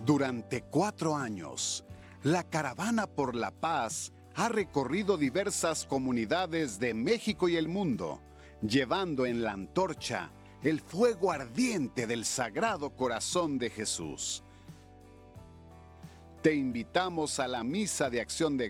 Durante 4 años, la Caravana por la Paz ha recorrido diversas comunidades de México y el mundo, llevando en la antorcha el fuego ardiente del Sagrado Corazón de Jesús. Te invitamos a la Misa de Acción de